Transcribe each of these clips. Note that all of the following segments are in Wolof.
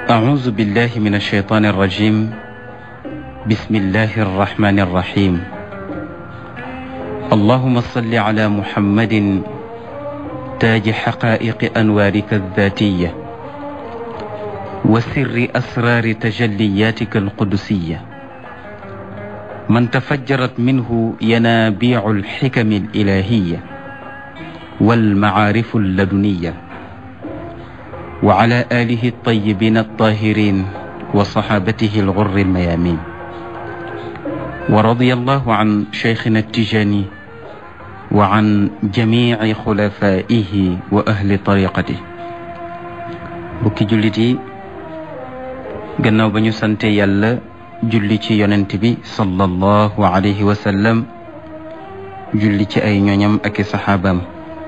أعوذ بالله من الشيطان الرجيم. بسم الله الرحمن الرحيم. اللهم صل على محمد تاج حقائق أنوارك الذاتية وسر أسرار تجلياتك القدسية، من تفجرت منه ينابيع الحكم الإلهية والمعارف اللدنية، وعلى آله الطيبين الطاهرين وصحابته الغر الميامين، ورضي الله عن شيخنا التجاني وعن جميع خلفائه وأهل طريقته. bokki jullit yi, gannaaw ba ñu sante yàlla julli ci yonent bi sallallahu alayhi wa sallam, julli ci ay ñoñam ak i saxaabaam,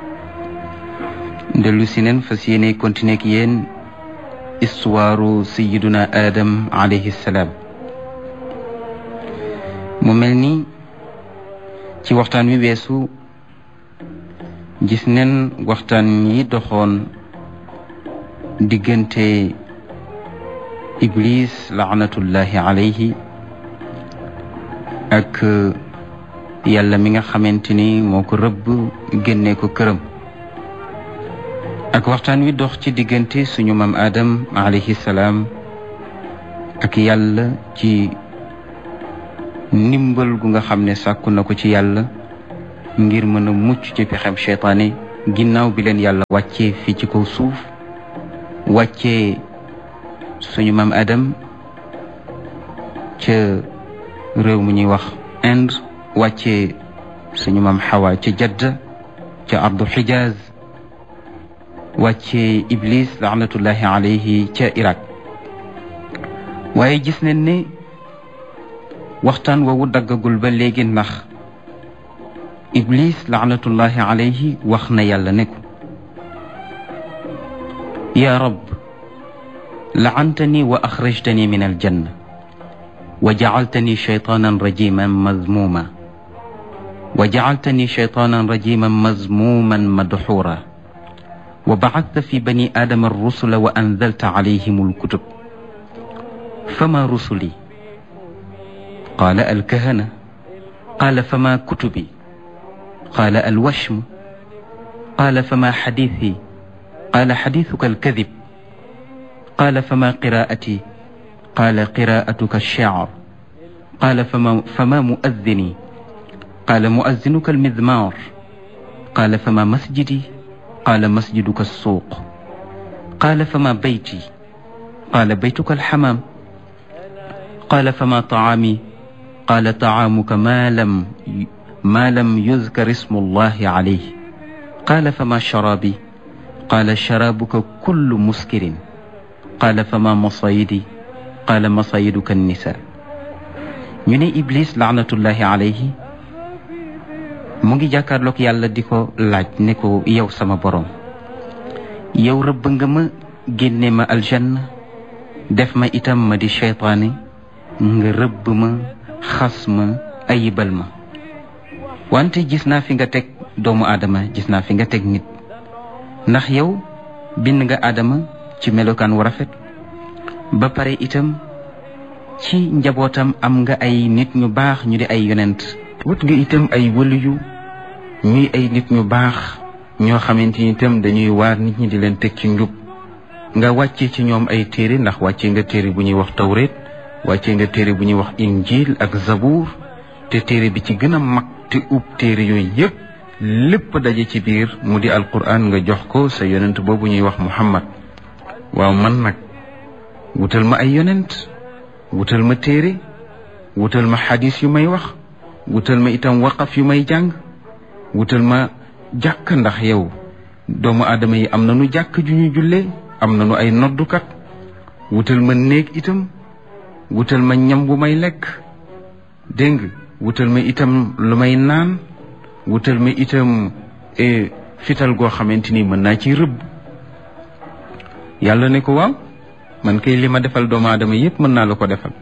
dellu si neen fas yéene continuer ak yéen histoire sayiduna Adam alayhi salaam. mu mel ni ci waxtaan wi weesu gis neen waxtaan yi doxoon diggante Iblis laanatullahi alayhi ak yàlla mi nga xamante ni moo ko rëbb génne ko këram, ak waxtaan wi dox ci diggante suñu maam Adam alayhi salaam ak yàlla ci ndimbal gu nga xam ne sàkku na ko ci yàlla ngir mën a mucc ci pexem seytaane ginnaaw bi leen yàlla wàccee fii ci kaw suuf, wàccee suñu maam Adam ca réew mu ñuy wax Inde, wàccee suñu maam Hawa ca Jadda ca ardu Xijaaz, wàccee Iblis laanatullahi alayhi ca Irak. waaye gis nañ ne waxtaan woowu daggagul ba léegi, ndax Iblis laanatullahi alayhi wax na yàlla ne ko: yaa rab, laantani wa axrajtani min aljanna wa jacaltani shaytaanan rajiman mazmuma wa jacaltani shaytaanan rajiman mazmuman madxuura wa bacadta fi bani aadama arrusula wa anzalta calayhim alkutub fama rusuli qaala alkahana qaala fama kutubi qaala alwashmu qaala fama xadiisi qaala xadiisuka alkadib qaala fama qiraa'ati qaala qiraa'atuka alshicr qaala fama muazzini qaala muazzinuka almizmaar qaala fama masjidi qaala masjiduka alsuuq qaala fama bayti qaala baytuka alxamaam qaala fama tacaami qaala tacaamuka maa lam yuzkar ismu allahi calayhi qaala fama sharaabi qaala sharaabuka kullu muskirin qaala fama masayidi qaala masayiduka annisa. ñu ne Iblis laanatullahi alayhi mu ngi jàkkaarloog yàlla di ko laaj ne ko: yow sama borom, yow rëbb nga ma, génne ma aljanna, def ma itam ma di seytaane, nga rëbb ma, xas ma, ayibal ma, wante gis naa fi nga teg doomu aadama, gis naa fi nga teg nit, ndax yow bind nga aadama ci melokaan wu rafet, ba pare itam ci njabootam am nga ay nit ñu baax ñu di ay yonent, wut nga itam ay waliyu ñuy ay nit ñu baax ñoo xamante ni itam dañuy waar nit ñi di leen teg ci njub, nga wàcce ci ñoom ay téere, ndax wàcce nga téere bu ñuy wax tawreet, wàcce nga téere bu ñuy wax injil ak zabuur, te téere bi ci gën a mag te ub téere yooyu yépp lépp daje ci biir mu di alquran, nga jox ko sa yonent boobu ñuy wax Muhammad. waaw man nag wutal ma ay yonent, wutal ma téere, wutal ma xadis yu may wax, wutal ma itam waqaf yu may jàng, wutal ma jàkk, ndax yow doomu aadama yi am nañu jàkk ju ñu jullee, am nañu ay noddukat, wutal ma néeg itam, wutal ma ñam bu may lekk, dégg nga, wutal ma itam lu may naan, wutal ma itam fital goo xamante ni mën naa ci rëbb. yàlla ne ko: waaw, man kay li ma defal doomu aadama yépp mën naa la ko defal.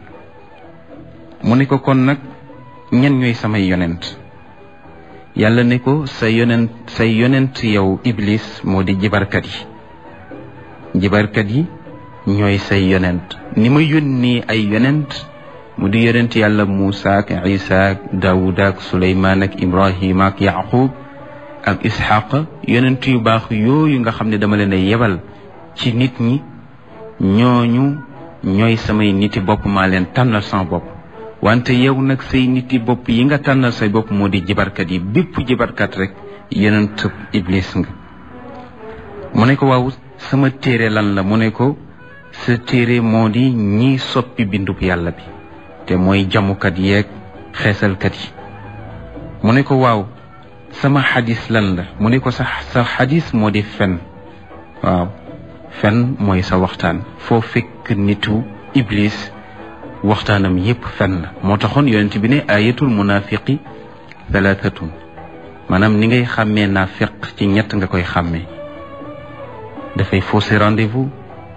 mu ne ko: kon nag ñan ñooy samay yonent? yàlla ne ko: say yonent yow Iblis moo di jibarkat yi. ñooy say yonent ni ma yónni ay yonent mu di yonent yàlla Muusa ak Isa ak Daawuda ak Suleymaan ak Ibrahima ak Yaqub ak Isxaaq yonent yu baax yooyu nga xam ne dama leen a yebal ci nit ñi ñooñu ñooy samay niti bopp maa leen tànnal sama bopp wante yow nag say niti bopp yi nga tànnal say bopp moo di jibarkat yi bépp jibarkat rek yonent Iblis nga mu ne ko waaw sama téere lan la mu ne ko sa téere moo di ñiy soppi bindub yàlla bi te mooy jamukat yeeg xeesalkat yi mu ne ko waaw sama xadis lan la mu ne ko sa xadis moo di fen waaw fen mooy sa waxtaan foo fekk nitu Iblis waxtaanam yépp fen la moo taxoon yonent bi ne ayatul munafiqi thalathatun maanaam ni ngay xàmmee naafiq ci ñett nga koy xàmmee dafay fausser rendez-vous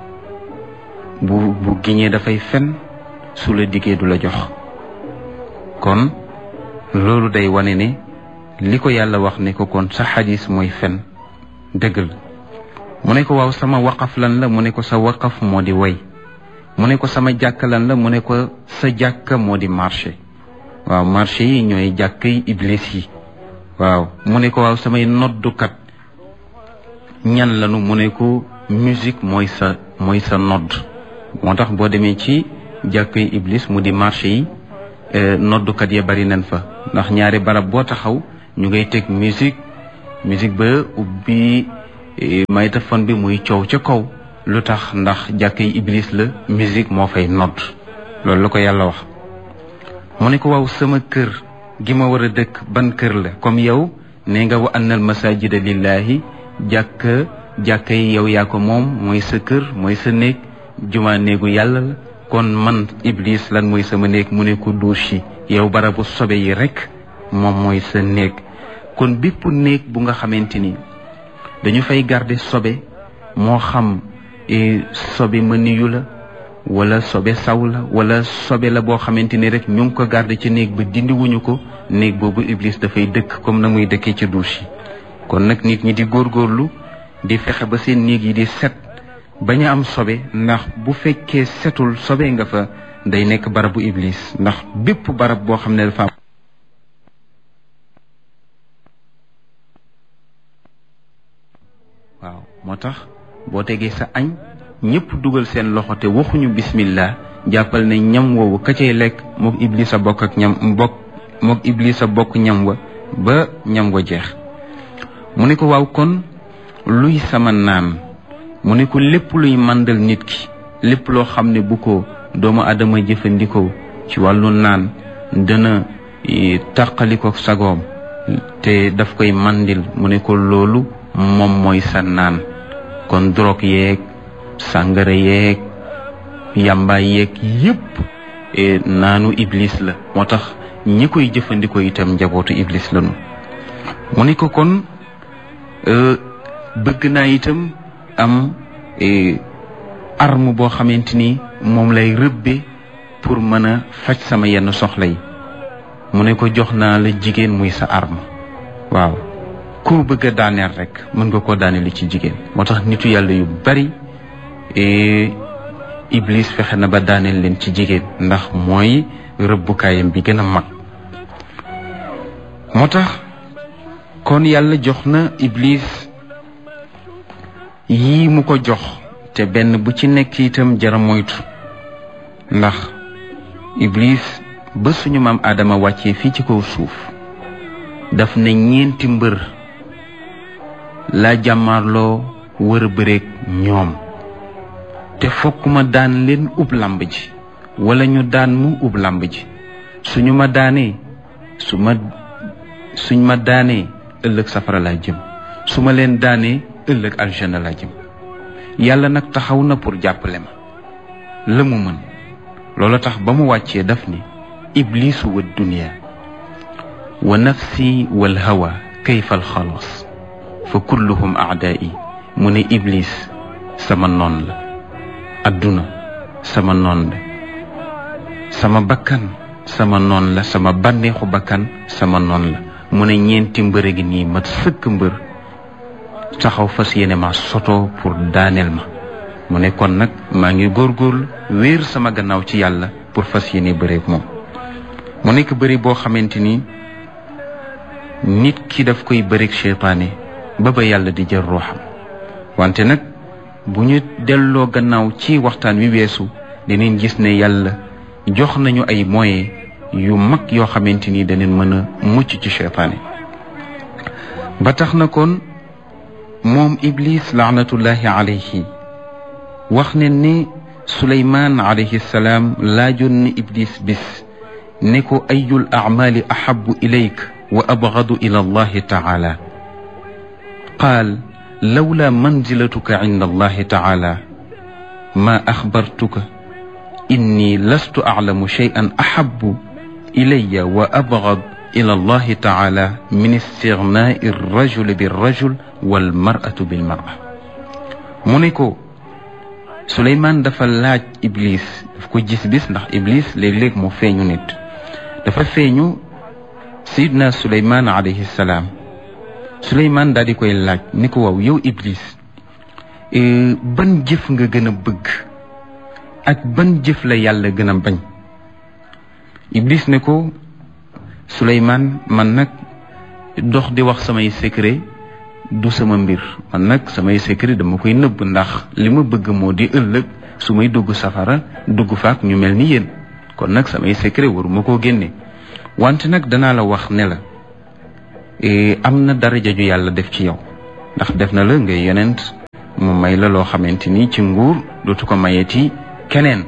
bu giñee dafay fen su la diggee du la jox kon loolu day wane ne li ko yàlla wax ne ko kon sa xadis mooy fen dëgg la mu ne ko waaw sama waqaf lan la mu ne ko sa waqaf moo di way mu ne ko sama jàkk lan la mu ne ko sa jàkk moo di marché waaw marché yi ñooy jàkk yi Iblis yi waaw mu ne ko waaw samay noddukat ñan lanu mu ne ko musique mooy sa nodd moo tax boo demee ci jàkk yi Iblis mu di marché yi noddukat ya bari nañ fa ndax ñaari barab boo taxaw ñu ngay teg musique ba ubbi maytafon bi muy coow ca kaw lu tax ndax jàkk yi Iblis la musique moo fay nodd loolu la ko yàlla wax mu ne ko waaw sama kër gi ma war a dëkk ban kër la comme yow ne nga wa annal masajida lillahi jàkk yi yow yaa ko moom mooy sa kër mooy sa néeg jumaa néegu yàlla la kon man Iblis lan mooy sama néeg mu ne ko douche yi yow barabu sobe yi rek moom mooy sa néeg kon bépp néeg bu nga xamante ni dañu fay garder sobe moo xam sobe mëniyu la wala sobe saw la wala sobe la boo xamante ni rek ñu ngi ko garder ci néeg ba dindiwuñu ko néeg boobu Iblis dafay dëkk comme na muy dëkkee ci douche yi kon nag nit ñi di góorgóorlu di fexe ba seen néeg yi di set bañ a am sobe ndax bu fekkee setul sobe nga fa day nekk barabu Iblis ndax bépp barab boo xam ne dafa am waaw moo tax boo tegee sa añ ñëpp dugal seen loxo te waxuñu bismillah jàppal ne ñam woowu ka cay lekk mook Iblis a bokk ak mook Iblis a bokk ñam wa ba ñam wa jeex mu ne ko waaw kon luy sama naan mu ne ko lépp luy màndal nit ki lépp loo xam ne bu ko doomu adama jëfandikoo ci wàllu naan dana tàqaliko sagoom te daf koy màndil mu ne ko loolu moom mooy sa naan kon drogue yeeg sàngara yeeg yamba yeeg yépp naanu Iblis la moo tax ñi koy jëfandikoo itam njabootu Iblis lañu mu ne ko kon bëgg naa itam am arme boo xamante ni moom lay rëbbe pour mën a faj sama yenn soxla yi mu ne ko jox naa la jigéen muy sa arme waaw ku bëgg a daaneel rek mën nga koo daaneel ci jigéen moo tax nitu yàlla yu bari Iblis fexe na ba daaneel leen ci jigéen ndax mooy rëbbukaayam bi gën a mag moo tax kon yàlla jox na Iblis yii mu ko jox te benn bu ci nekk itam jara moytu ndax Iblis ba suñu maam Adama wàccee fii ci kaw suuf daf ne ñeenti mbër laa jàmmaarloo wër a bëreeg ñoom te fokk ma daan leen ub làmb ji wala ñu daan mu ub làmb ji suñ ma daanee ëllëg safara laa jëm su ma leen daanee ëllëg aljana laa jëm yàlla nag taxaw na pour jàppale ma la mu mën loola tax ba mu wàccee daf ni iblisu wa dunya wa nafsi wal hawa kayfa al xalas fa kulluhum aadaa'i mu ne Iblis sama noon la adduna sama noon la sama bakkan sama noon la sama bànneexu bakkan sama noon la mu ne ñeenti mbër gi nii mat sëkk mbër taxaw fas yéene ma soto pour daaneel ma mu ne kon nag maa ngi góorgóorlu wéer sama gannaaw ci yàlla pour fas yéene bëreeg moom. mu nekk bëri boo xamante ni nit ki daf koy bëreeg seytaane ba yàlla di jël ruuxam. wante nag bu ñu delloo gannaaw ci waxtaan wi weesu dinañ gis ne yàlla jox nañu ay moyens yu mag yoo xamante ni danañ mën a mucc ci seytaane. ba tax na kon moom Iblis laanatullahi alayhi wax ne ni Suleymaan alayhi salaam laajoon na Iblis bis ne ko ayul acmaali ahabu ilayk wa abgadu ila allahi taala qaal lawla manzilatuka inda allahi taala ma axbartuka inni lastu aclamu shay'an ahabu ilaya wa abgad ila allahi taala min istignaai rajuli birrajul walmaratu bilmara. mu ne ko Suleymaan dafa laaj Iblis, daf ko gis bis ndax Iblis léeg-léeg mu feeñu nit. dafa feeñu Seydina Suleymaan alayhi salaam. Suleymaan daal di koy laaj ni ko waaw yow Iblis ban jëf nga gën a bëgg ak ban jëf la yàlla gën a bañ. Iblis ne ko Suleymaan man nag dox di wax samay secret du sama mbir, man nag samay secret dama koy nëbb ndax li ma bëgg moo di ëllëg su may dugg safara dugg faak ñu mel ni yéen, kon nag samay secret waruma koo génne. wante nag danaa la wax ne la am na daraja ju yàlla def ci yow ndax def na la ngay yonent, mu may la loo xamante ni ci nguur dootu ko mayeeti keneen.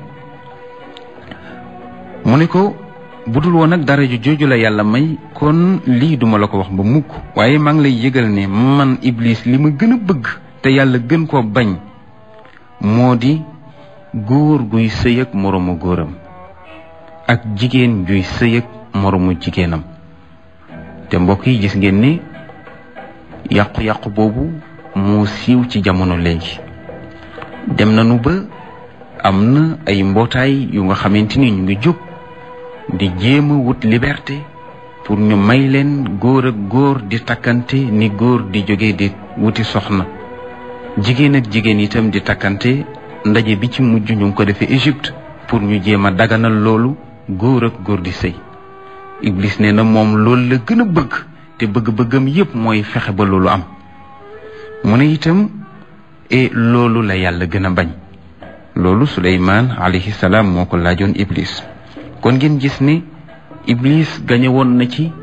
mu ne ko budul woon nag daraja jooju la yàlla may kon lii duma la ko wax ba mukk, waaye maa ngi lay yëgal ne man Iblis li ma gën a bëgg te yàlla gën koo bañ moo di góor guy sëy ak moroomu góoram ak jigéen juy sëy ak moroomu jigéenam. te mbokk yi gis ngeen ni yàqu-yàqu boobu moo siiw ci jamono léegi. dem nañu ba am na ay mbootaay yu nga xamante ni ñu ngi jóg di jéem a wut liberté pour ñu may leen góor ak góor di takkante ni góor di jóge di wuti soxna, jigéen ak jigéen itam di takkante. ndaje bi ci mujj ñu ngi ko defee Égypte pour ñu jéem a daganal loolu góor ak góor di sëy. Iblis nee na moom loolu la gën a bëgg te bëgg-bëggam yépp mooy fexe ba loolu am. mu ne itam loolu la yàlla gën a bañ. loolu Suleymaan alayhi salaam moo ko laajoon Iblis. kon ngeen gis ne Iblis gañe woon na ci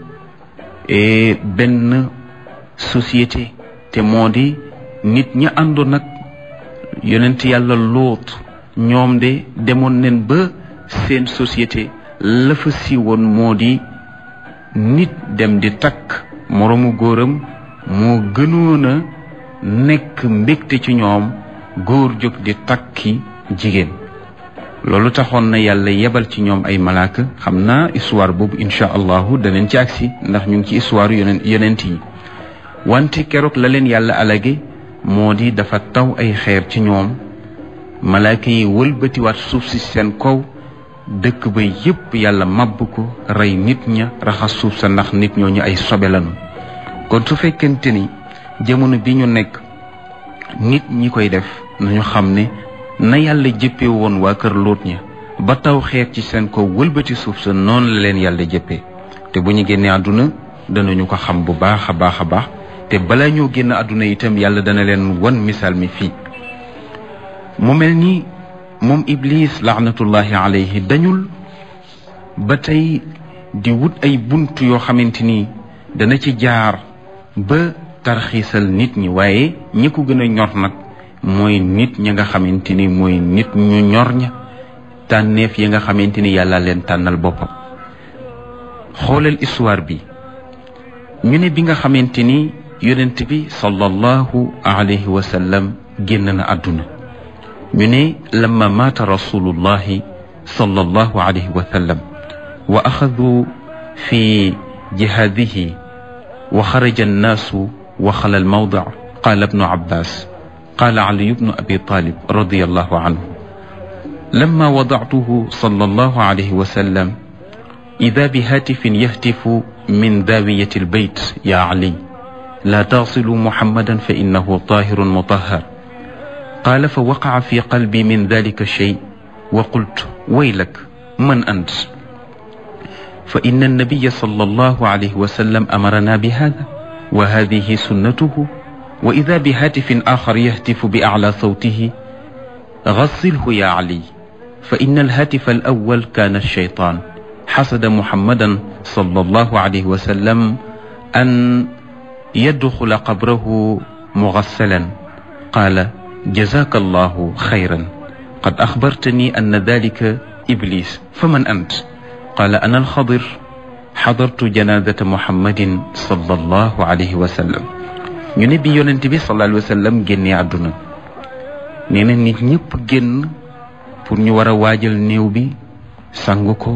benn société te moo di nit ñi àndoon nag yonent yàlla Luut. ñoom de demoon nen ba seen société la fa siiwoon moo di nit dem di takk moroomu góoram moo gënoon a nekk mbégte ci ñoom góor jóg di takki jigéen. loolu taxoon na yàlla yebal ci ñoom ay malaaka. xam naa histoire boobu incha allahu danañ ci agsi ndax ñu ngi ci histoire yonent yi. wante keroog la leen yàlla alage moo di dafa taw ay xeer ci ñoom, malaaka yi wëlbatiwaat suuf si seen kaw, dëkk ba yépp yàlla mabb ko, rey nit ña, raxas suuf sa ndax nit ñooñu ay sobe lañu. kon su fekkente ni jamono bi ñu nekk nit ñi koy def nañu xam ne na yàlla jëppee woon waa kër Luut ña ba taw xeer ci seen kaw wëlbati suuf sa, noonu la leen yàlla jëppee. te bu ñu génnee àdduna danañu ko xam bu baax a baax a baax, te balaa ñoo génn àdduna itam yàlla dana leen wan misaal mi fii. mu mel ni moom Iblis laanatullahi alayhi dañul ba tey di wut ay bunt yoo xamante ni dana ci jaar ba tarxiisal nit ñi, waaye ñi ko gën a ñor nag mooy nit ñi nga xamante ni mooy nit ñu ñor ña, tànneef yi nga xamante ni yàlla leen tànnal boppam. xoolal histoire bi ñu ne bi nga xamante ni yonent bi sallallahu alayhi wa sallam génn na àdduna, ñu ne lamma maata rasulullahi sallallahu alayhi wa sallam wa axadu fi jihaadihi wa xaraja annaasu wa xala almawdic qaala ibnu abbas qaala aliyu bnu abi talib radiyallahu anhu lamma wadactuhu sallallahu alayhi wa sallam ida bihatifin yahtifu min daawiyati albayt ya ali laa taxsilu muhammadan fa innahu tahirun mutahhar قال فوقع في قلبي من ذلك شيء وقلت ويلك من أنت؟ فإن النبي صلى الله عليه وسلم أمرنا بهذا وهذه سنته. وإذا بهاتف آخر يهتف بأعلى صوته غسله يا علي، فإن الهاتف الأول كان الشيطان حسد محمدا صلى الله عليه وسلم أن يدخل قبره مغسلا. قال جزاك الله خيرا، قد أخبرتني أن ذلك إبليس، فمن أنت؟ قال أنا الخضر، حضرت جنازة محمد صلى الله عليه وسلم. ñu ne bi yonent bi sallallahu alayhi wa sallam génnee àdduna, nee na nit ñëpp génn pour ñu war a waajal néew bi, sangu ko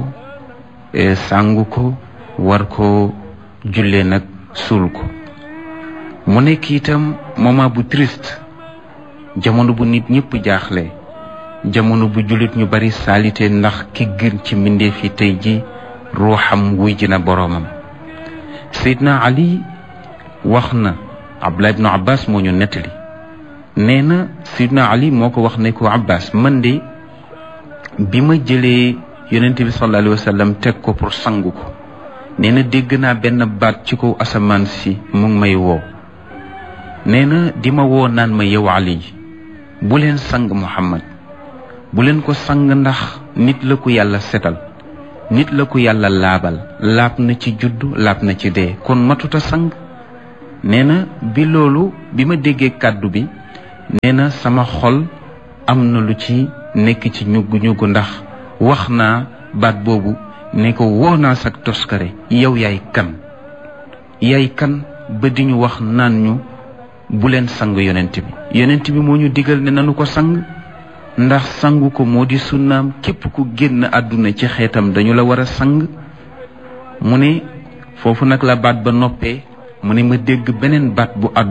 war ko jullee nag suul ko. mu nekk itam moment bu triste, jamono bu nit ñëpp jaaxle, jamono bu jullit ñu bari salité ndax ki gën ci mbindeef yi tey ji ruuxam wuy ji na boroomam. Seydina Ali wax na, Abdullah ibnu Abbas moo ñu nettali, nee na Seydina Ali moo ko wax ne ko Abbas, man de bi ma jëlee yonent bi sallallahu alayhi wa sallam teg ko pour sangu ko, nee na dégg naa benn baat ci kaw asamaan si mu ngi may woo, nee na di ma woo naan ma yow Ali, bu leen sang Muhammad, bu leen ko sang ndax nit la ko yàlla setal, nit la ko yàlla laabal, laab na ci juddu, laab na ci dee, kon matuta sang. nee na bi ma déggee kàddu bi, nee na sama xol am na lu ci nekk ci ñuggu ndax wax naa baat boobu ne ko woo naa sak toskare, yow yaay kan ba di ñu wax naan ñu bu leen sang yonent bi moo ñu digal ne nanu ko sang, ndax sangu ko moo di sunnaam, képp ku génn àdduna ci xeetam dañu la war a sang. mu ne foofu nag la baat ba noppee, mu ne ma dégg beneen baat bu àddu